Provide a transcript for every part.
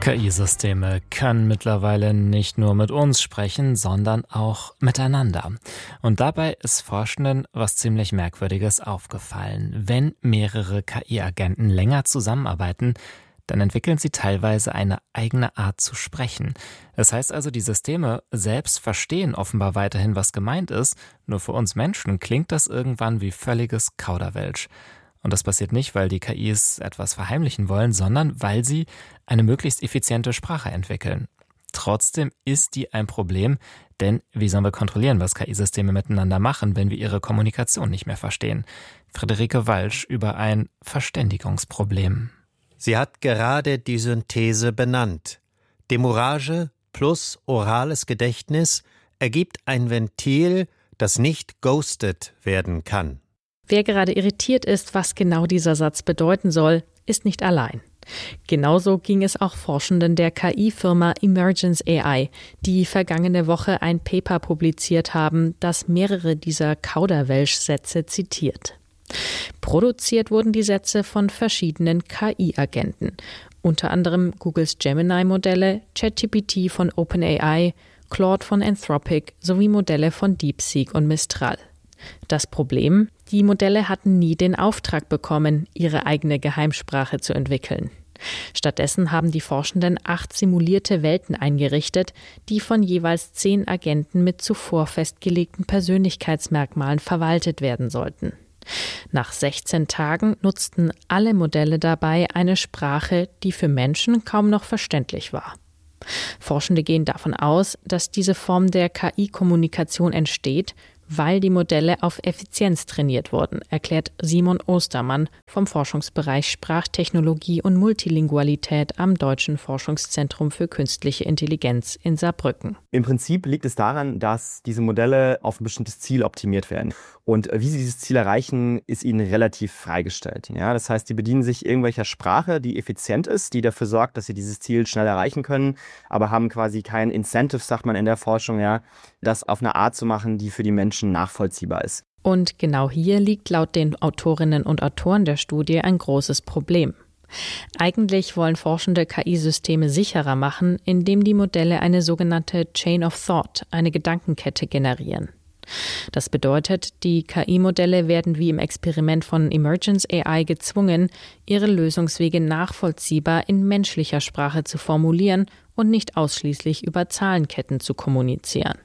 KI-Systeme können mittlerweile nicht nur mit uns sprechen, sondern auch miteinander. Und dabei ist Forschenden was ziemlich Merkwürdiges aufgefallen. Wenn mehrere KI-Agenten länger zusammenarbeiten, dann entwickeln sie teilweise eine eigene Art zu sprechen. Das heißt also, die Systeme selbst verstehen offenbar weiterhin, was gemeint ist, nur für uns Menschen klingt das irgendwann wie völliges Kauderwelsch. Und das passiert nicht, weil die KIs etwas verheimlichen wollen, sondern weil sie eine möglichst effiziente Sprache entwickeln. Trotzdem ist die ein Problem, denn wie sollen wir kontrollieren, was KI-Systeme miteinander machen, wenn wir ihre Kommunikation nicht mehr verstehen? Friederike Walsch über ein Verständigungsproblem. Sie hat gerade die Synthese benannt. Demurrage plus orales Gedächtnis ergibt ein Ventil, das nicht ghostet werden kann. Wer gerade irritiert ist, was genau dieser Satz bedeuten soll, ist nicht allein. Genauso ging es auch Forschenden der KI-Firma Emergence AI, die vergangene Woche ein Paper publiziert haben, das mehrere dieser Kauderwelsch-Sätze zitiert. Produziert wurden die Sätze von verschiedenen KI-Agenten, unter anderem Googles Gemini-Modelle, ChatGPT von OpenAI, Claude von Anthropic sowie Modelle von DeepSeek und Mistral. Das Problem: Die Modelle hatten nie den Auftrag bekommen, ihre eigene Geheimsprache zu entwickeln. Stattdessen haben die Forschenden 8 simulierte Welten eingerichtet, die von jeweils 10 Agenten mit zuvor festgelegten Persönlichkeitsmerkmalen verwaltet werden sollten. Nach 16 Tagen nutzten alle Modelle dabei eine Sprache, die für Menschen kaum noch verständlich war. Forschende gehen davon aus, dass diese Form der KI-Kommunikation entsteht, weil die Modelle auf Effizienz trainiert wurden, erklärt Simon Ostermann vom Forschungsbereich Sprachtechnologie und Multilingualität am Deutschen Forschungszentrum für Künstliche Intelligenz in Saarbrücken. Im Prinzip liegt es daran, dass diese Modelle auf ein bestimmtes Ziel optimiert werden. Und wie sie dieses Ziel erreichen, ist ihnen relativ freigestellt. Ja, das heißt, sie bedienen sich irgendwelcher Sprache, die effizient ist, die dafür sorgt, dass sie dieses Ziel schnell erreichen können, aber haben quasi kein Incentive, sagt man in der Forschung, ja, das auf eine Art zu machen, die für die Menschen nachvollziehbar ist. Und genau hier liegt laut den Autorinnen und Autoren der Studie ein großes Problem. Eigentlich wollen Forschende KI-Systeme sicherer machen, indem die Modelle eine sogenannte Chain of Thought, eine Gedankenkette generieren. Das bedeutet, die KI-Modelle werden wie im Experiment von Emergence AI gezwungen, ihre Lösungswege nachvollziehbar in menschlicher Sprache zu formulieren und nicht ausschließlich über Zahlenketten zu kommunizieren.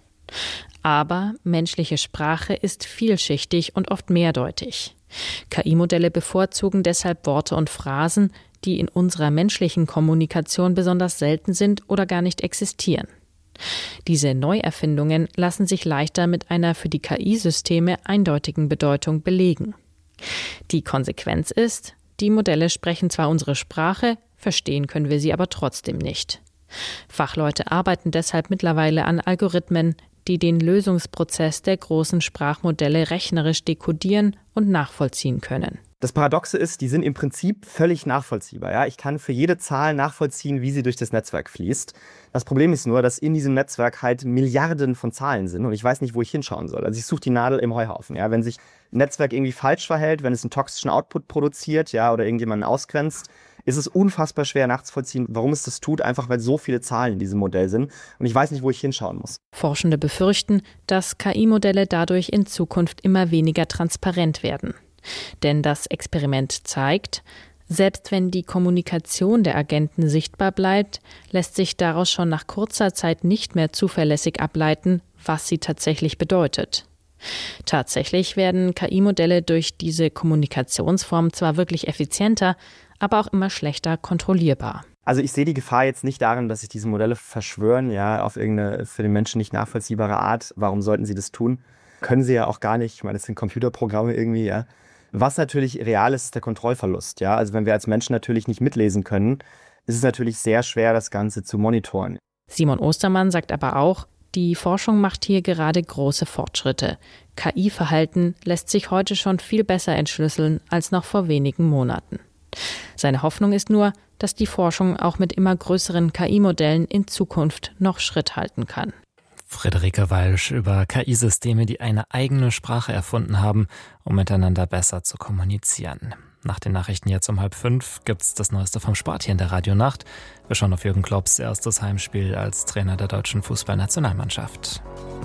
Aber menschliche Sprache ist vielschichtig und oft mehrdeutig. KI-Modelle bevorzugen deshalb Worte und Phrasen, die in unserer menschlichen Kommunikation besonders selten sind oder gar nicht existieren. Diese Neuerfindungen lassen sich leichter mit einer für die KI-Systeme eindeutigen Bedeutung belegen. Die Konsequenz ist, die Modelle sprechen zwar unsere Sprache, verstehen können wir sie aber trotzdem nicht. Fachleute arbeiten deshalb mittlerweile an Algorithmen, die den Lösungsprozess der großen Sprachmodelle rechnerisch dekodieren und nachvollziehen können. Das Paradoxe ist, die sind im Prinzip völlig nachvollziehbar. Ja? Ich kann für jede Zahl nachvollziehen, wie sie durch das Netzwerk fließt. Das Problem ist nur, dass in diesem Netzwerk halt Milliarden von Zahlen sind und ich weiß nicht, wo ich hinschauen soll. Also ich suche die Nadel im Heuhaufen. Ja? Wenn sich ein Netzwerk irgendwie falsch verhält, wenn es einen toxischen Output produziert, ja, oder irgendjemanden ausgrenzt, ist es unfassbar schwer nachzuvollziehen, warum es das tut, einfach weil so viele Zahlen in diesem Modell sind. Und ich weiß nicht, wo ich hinschauen muss. Forschende befürchten, dass KI-Modelle dadurch in Zukunft immer weniger transparent werden. Denn das Experiment zeigt, selbst wenn die Kommunikation der Agenten sichtbar bleibt, lässt sich daraus schon nach kurzer Zeit nicht mehr zuverlässig ableiten, was sie tatsächlich bedeutet. Tatsächlich werden KI-Modelle durch diese Kommunikationsform zwar wirklich effizienter, aber auch immer schlechter kontrollierbar. Also ich sehe die Gefahr jetzt nicht darin, dass sich diese Modelle verschwören, ja, auf irgendeine für den Menschen nicht nachvollziehbare Art. Warum sollten sie das tun? Können sie ja auch gar nicht. Ich meine, das sind Computerprogramme irgendwie, ja. Was natürlich real ist, ist der Kontrollverlust, ja. Also wenn wir als Menschen natürlich nicht mitlesen können, ist es natürlich sehr schwer, das Ganze zu monitoren. Simon Ostermann sagt aber auch, die Forschung macht hier gerade große Fortschritte. KI-Verhalten lässt sich heute schon viel besser entschlüsseln als noch vor wenigen Monaten. Seine Hoffnung ist nur, dass die Forschung auch mit immer größeren KI-Modellen in Zukunft noch Schritt halten kann. Friederike Walsch über KI-Systeme, die eine eigene Sprache erfunden haben, um miteinander besser zu kommunizieren. Nach den Nachrichten jetzt um 4:30 gibt's das Neueste vom Sport hier in der Radionacht. Wir schauen auf Jürgen Klopps erstes Heimspiel als Trainer der deutschen Fußballnationalmannschaft.